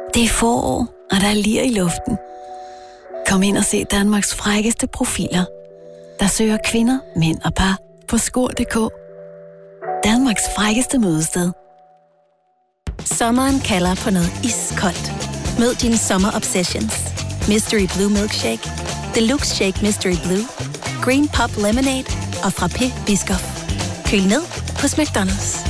Det er forår, og der er lir i luften. Kom ind og se Danmarks frækkeste profiler, der søger kvinder, mænd og par på skor.dk. Danmarks frækkeste mødested. Sommeren kalder på noget iskoldt. Mød dine sommer-obsessions. Mystery Blue Milkshake, Deluxe Shake Mystery Blue, Green Pop Lemonade og Frappé Biscoff. Køl ned hos McDonald's.